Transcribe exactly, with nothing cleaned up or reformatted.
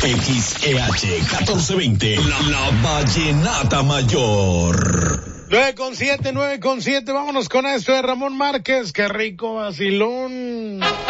X E H catorce veinte, la, la Vallenata Mayor. nueve con siete, nueve con siete, vámonos con esto de Ramón Márquez, qué rico vacilón.